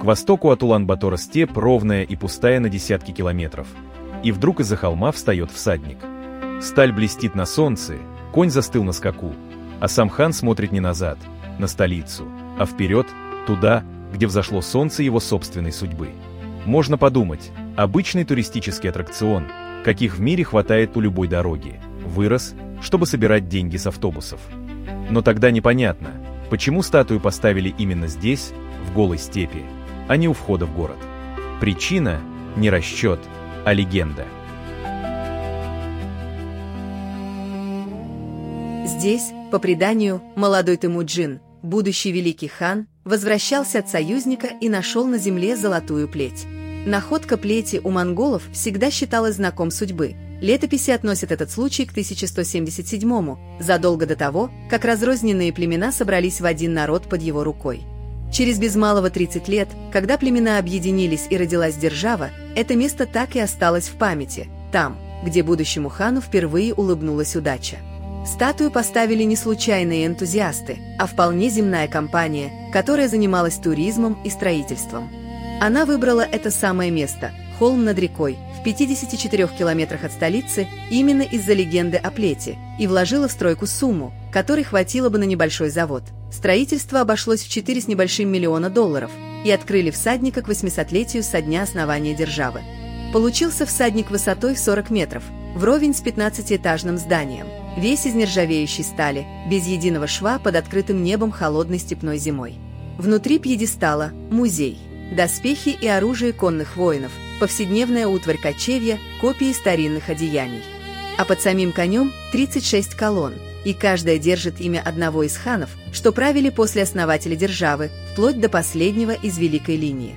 востоку от Улан-Батора степь ровная и пустая на десятки километров. И вдруг из-за холма встает всадник. Сталь блестит на солнце, конь застыл на скаку, а сам хан смотрит не назад, на столицу, а вперед, туда, где взошло солнце его собственной судьбы. Можно подумать, обычный туристический аттракцион, каких в мире хватает у любой дороги, вырос, чтобы собирать деньги с автобусов. Но тогда непонятно, почему статую поставили именно здесь, в голой степи, а не у входа в город. Причина – не расчет, а легенда. Здесь, по преданию, молодой Темуджин, будущий великий хан, возвращался от союзника и нашел на земле золотую плеть. Находка плети у монголов всегда считалась знаком судьбы. Летописи относят этот случай к 1177-му, задолго до того, как разрозненные племена собрались в один народ под его рукой. Через без малого 30 лет, когда племена объединились и родилась держава, это место так и осталось в памяти, там, где будущему хану впервые улыбнулась удача. Статую поставили не случайные энтузиасты, а вполне земная компания, которая занималась туризмом и строительством. Она выбрала это самое место – холм над рекой, в 54 километрах от столицы, именно из-за легенды о плете, и вложила в стройку сумму, которой хватило бы на небольшой завод. Строительство обошлось в 4 с небольшим миллиона долларов, и открыли всадника к 800-летию со дня основания державы. Получился всадник высотой в 40 метров, вровень с 15-этажным зданием, весь из нержавеющей стали, без единого шва под открытым небом холодной степной зимой. Внутри пьедестала – музей, доспехи и оружие конных воинов, повседневная утварь кочевья, копии старинных одеяний. А под самим конем 36 колонн, и каждая держит имя одного из ханов, что правили после основателя державы, вплоть до последнего из Великой линии.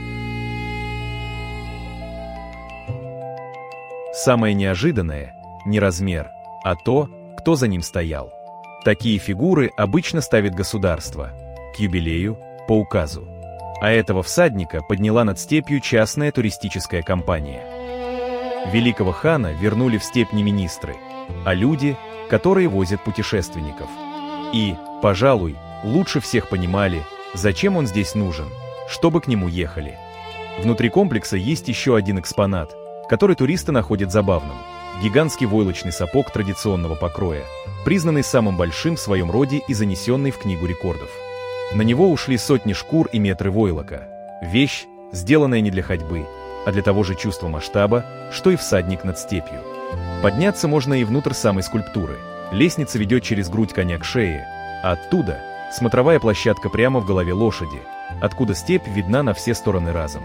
Самое неожиданное – не размер, а то, кто за ним стоял. Такие фигуры обычно ставит государство, к юбилею, по указу. А этого всадника подняла над степью частная туристическая компания. Великого хана вернули в степь не министры, а люди, которые возят путешественников. И, пожалуй, лучше всех понимали, зачем он здесь нужен, чтобы к нему ехали. Внутри комплекса есть еще один экспонат, который туристы находят забавным. Гигантский войлочный сапог традиционного покроя, признанный самым большим в своем роде и занесенный в Книгу рекордов. На него ушли сотни шкур и метры войлока. Вещь, сделанная не для ходьбы, а для того же чувства масштаба, что и всадник над степью. Подняться можно и внутрь самой скульптуры. Лестница ведет через грудь коня к шее, а оттуда смотровая площадка прямо в голове лошади, откуда степь видна на все стороны разом.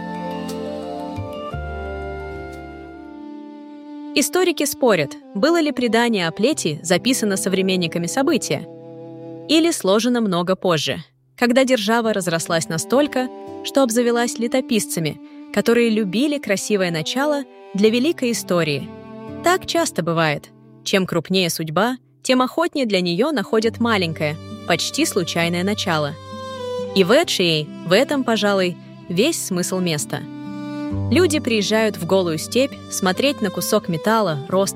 Историки спорят, было ли предание о плети записано современниками события, или сложено много позже, когда держава разрослась настолько, что обзавелась летописцами, которые любили красивое начало для великой истории. Так часто бывает. Чем крупнее судьба, тем охотнее для нее находят маленькое, почти случайное начало. И в Эдшией в этом, пожалуй, весь смысл места. Люди приезжают в голую степь смотреть на кусок металла ростом